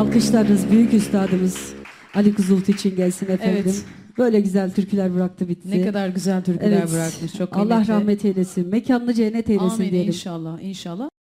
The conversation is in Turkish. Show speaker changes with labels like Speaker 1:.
Speaker 1: Alkışlarınız büyük üstadımız Ali Kızıltı için gelsin efendim.
Speaker 2: Evet.
Speaker 1: Böyle güzel türküler bıraktı bitti.
Speaker 2: Ne kadar güzel türküler bırakmış. Çok
Speaker 1: Allah
Speaker 2: kıymetli.
Speaker 1: rahmet eylesin. Mekanını cennet eylesin
Speaker 2: Amin
Speaker 1: diyelim.
Speaker 2: inşallah. İnşallah.